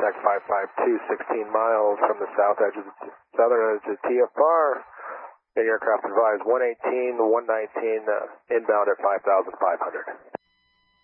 contact 552, 16 miles from the southern edge of TFR. The aircraft advised 118, 119, inbound at 5,500.